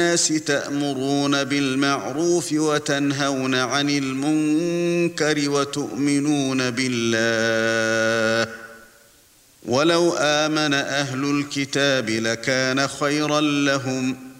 الناس تأمرون بالمعروف وتنهون عن المنكر وتؤمنون بالله ولو آمن أهل الكتاب لكان خيرا لهم